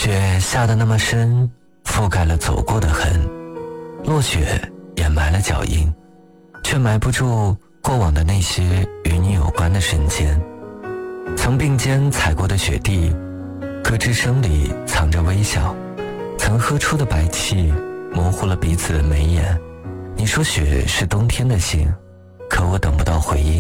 雪下得那么深，覆盖了走过的痕，落雪掩埋了脚印，却埋不住过往的那些与你有关的瞬间。曾并肩踩过的雪地，咯吱声里藏着微笑，曾喝出的白气模糊了彼此的眉眼。你说雪是冬天的信，可我等不到回音。